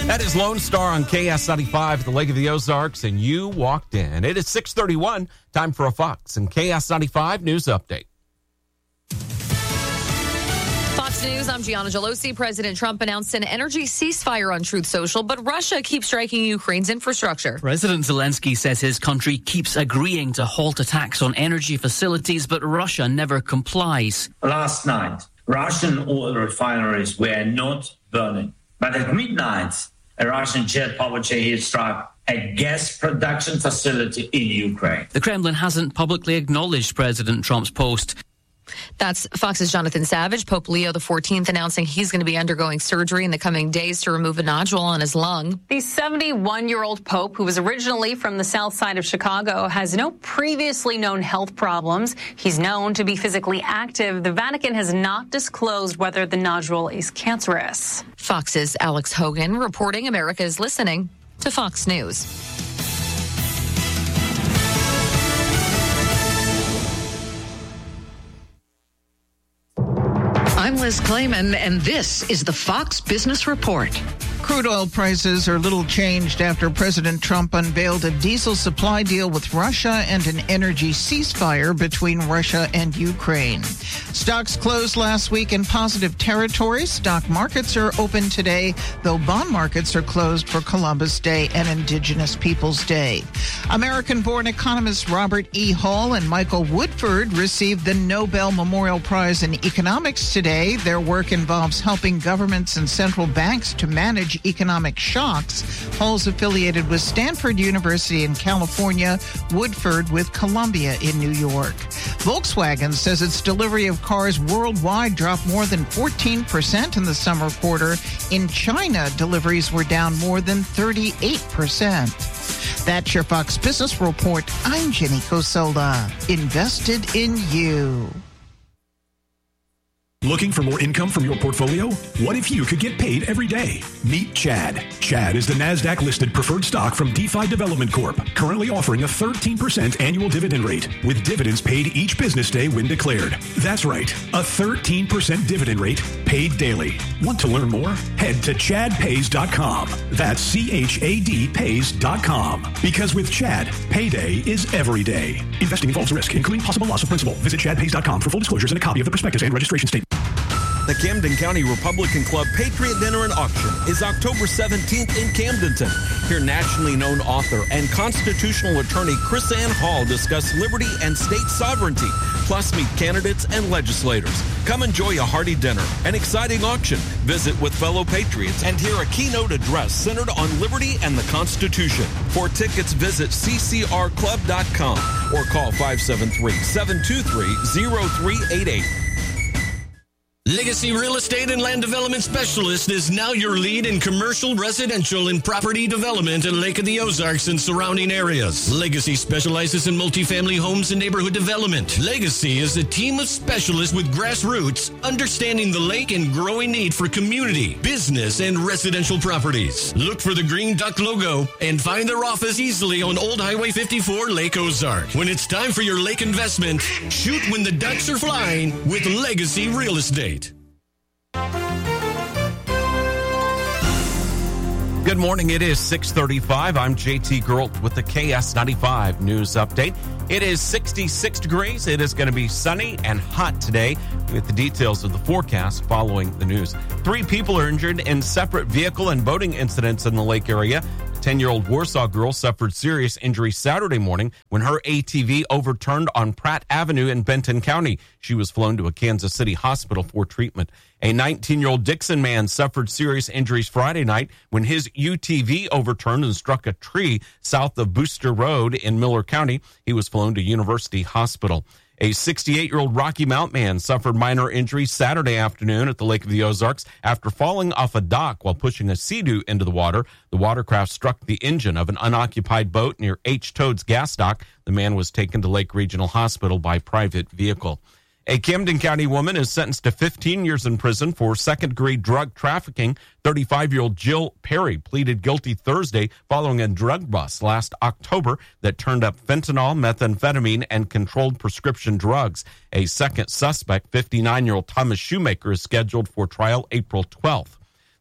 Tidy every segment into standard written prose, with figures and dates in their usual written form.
That is Lone Star on KS95 at the Lake of the Ozarks, and you walked in. It is 6:31, time for a Fox and KS95 News Update. Fox News, I'm Gianna Gelosi. President Trump announced an energy ceasefire on Truth Social, but Russia keeps striking Ukraine's infrastructure. President Zelensky says his country keeps agreeing to halt attacks on energy facilities, but Russia never complies. Last night, Russian oil refineries were not burning. But at midnight, a Russian jet powered Shahed struck a gas production facility in Ukraine. The Kremlin hasn't publicly acknowledged President Trump's post. That's Fox's Jonathan Savage. Pope Leo XIV announcing he's going to be undergoing surgery in the coming days to remove a nodule on his lung. The 71-year-old Pope, who was originally from the south side of Chicago, has no previously known health problems. He's known to be physically active. The Vatican has not disclosed whether the nodule is cancerous. Fox's Alex Hogan reporting. America is listening to Fox News. I'm Liz Clayman, and this is the Fox Business Report. Crude oil prices are little changed after President Trump unveiled a diesel supply deal with Russia and an energy ceasefire between Russia and Ukraine. Stocks closed last week in positive territory. Stock markets are open today, though bond markets are closed for Columbus Day and Indigenous Peoples Day. American-born economists Robert E. Hall and Michael Woodford received the Nobel Memorial Prize in Economics today. Their work involves helping governments and central banks to manage economic shocks. Hall's affiliated with Stanford University in California, Woodford with Columbia in New York. Volkswagen says its delivery of cars worldwide dropped more than 14% in the summer quarter. In China, deliveries were down more than 38%. That's your Fox Business Report. I'm Jenny Cosola. Invested in you. Looking for more income from your portfolio? What if you could get paid every day? Meet Chad. Chad is the NASDAQ-listed preferred stock from DeFi Development Corp., currently offering a 13% annual dividend rate, with dividends paid each business day when declared. That's right, a 13% dividend rate paid daily. Want to learn more? Head to chadpays.com. That's CHAD-Pays.com. Because with Chad, payday is every day. Investing involves risk, including possible loss of principal. Visit chadpays.com for full disclosures and a copy of the prospectus and registration statement. The Camden County Republican Club Patriot Dinner and Auction is October 17th in Camdenton. Hear nationally known author and constitutional attorney Chris Ann Hall discuss liberty and state sovereignty, plus meet candidates and legislators. Come enjoy a hearty dinner, an exciting auction, visit with fellow patriots, and hear a keynote address centered on liberty and the Constitution. For tickets, visit ccrclub.com or call 573-723-0388. Legacy Real Estate and Land Development Specialist is now your lead in commercial, residential, and property development in Lake of the Ozarks and surrounding areas. Legacy specializes in multifamily homes and neighborhood development. Legacy is a team of specialists with grassroots, understanding the lake and growing need for community, business, and residential properties. Look for the green duck logo and find their office easily on Old Highway 54, Lake Ozark. When it's time for your lake investment, shoot when the ducks are flying with Legacy Real Estate. Good morning. It is 6:35. I'm JT Geralt with the KS95 News Update. It is 66 degrees. It is going to be sunny and hot today. With the details of the forecast following the news. 3 people are injured in separate vehicle and boating incidents in the lake area. 10-year-old Warsaw girl suffered serious injury Saturday morning when her ATV overturned on Pratt Avenue in Benton County. She was flown to a Kansas City hospital for treatment. A 19-year-old Dixon man suffered serious injuries Friday night when his UTV overturned and struck a tree south of Booster Road in Miller County. He was flown to University Hospital. A 68-year-old Rocky Mount man suffered minor injuries Saturday afternoon at the Lake of the Ozarks after falling off a dock while pushing a Sea-Doo into the water. The watercraft struck the engine of an unoccupied boat near H. Toad's gas dock. The man was taken to Lake Regional Hospital by private vehicle. A Camden County woman is sentenced to 15 years in prison for second-degree drug trafficking. 35-year-old Jill Perry pleaded guilty Thursday following a drug bust last October that turned up fentanyl, methamphetamine, and controlled prescription drugs. A second suspect, 59-year-old Thomas Shoemaker, is scheduled for trial April 12th.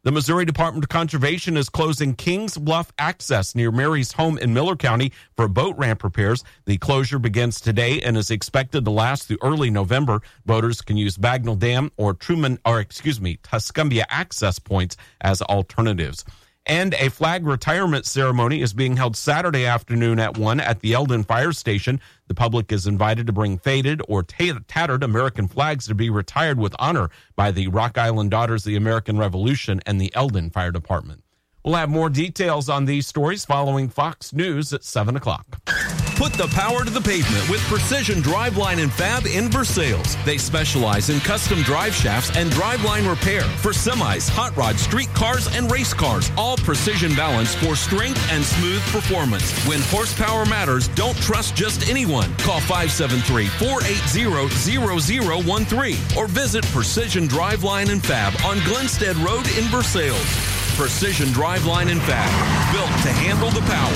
The Missouri Department of Conservation is closing Kings Bluff access near Mary's home in Miller County for boat ramp repairs. The closure begins today and is expected to last through early November. Boaters can use Bagnell Dam or Tuscumbia access points as alternatives. And a flag retirement ceremony is being held Saturday afternoon at 1 at the Eldon Fire Station. The public is invited to bring faded or tattered American flags to be retired with honor by the Rock Island Daughters of the American Revolution and the Eldon Fire Department. We'll have more details on these stories following Fox News at 7 o'clock. Put the power to the pavement with Precision Driveline and Fab in Versailles. They specialize in custom drive shafts and driveline repair for semis, hot rods, street cars, and race cars. All precision balanced for strength and smooth performance. When horsepower matters, don't trust just anyone. Call 573-480-0013 or visit Precision Driveline and Fab on Glenstead Road in Versailles. Precision Driveline and Fab, built to handle the power.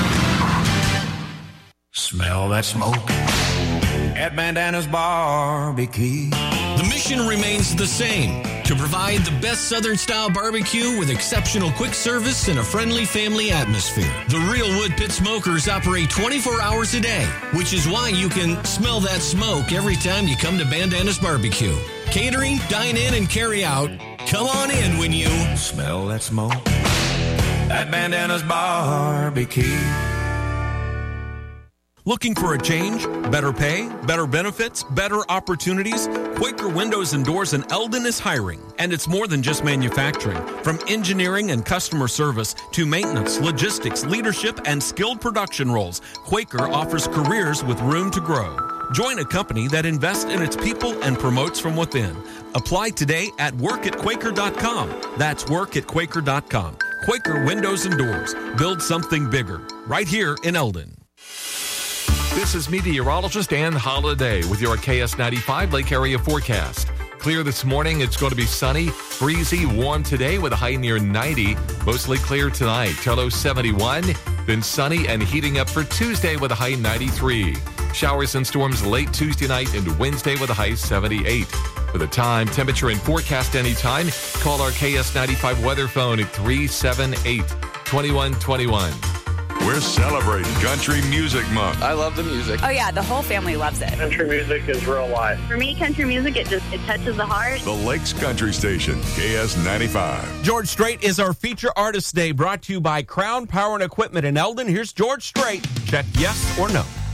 Smell that smoke at Bandana's Barbecue. The mission remains the same, to provide the best Southern-style barbecue with exceptional quick service and a friendly family atmosphere. The Real Wood Pit Smokers operate 24 hours a day, which is why you can smell that smoke every time you come to Bandana's Barbecue. Catering, dine in, and carry out. Come on in when you smell that smoke at Bandana's Barbecue. Looking for a change? Better pay? Better benefits? Better opportunities? Quaker Windows and Doors in Eldon is hiring. And it's more than just manufacturing. From engineering and customer service to maintenance, logistics, leadership, and skilled production roles, Quaker offers careers with room to grow. Join a company that invests in its people and promotes from within. Apply today at workatquaker.com. That's workatquaker.com. Quaker Windows and Doors. Build something bigger. Right here in Eldon. This is meteorologist Ann Holiday with your KS95 Lake Area forecast. Clear this morning. It's going to be sunny, breezy, warm today with a high near 90. Mostly clear tonight. Low 71. Then sunny and heating up for Tuesday with a high 93. Showers and storms late Tuesday night and Wednesday with a high 78. For the time, temperature, and forecast anytime, call our KS95 weather phone at 378-2121. We're celebrating Country Music Month. I love the music. Oh, yeah, the whole family loves it. Country music is real life. For me, country music, it touches the heart. The Lakes Country Station, KS95. George Strait is our feature artist today, brought to you by Crown Power and Equipment in Eldon. Here's George Strait. Check yes or no.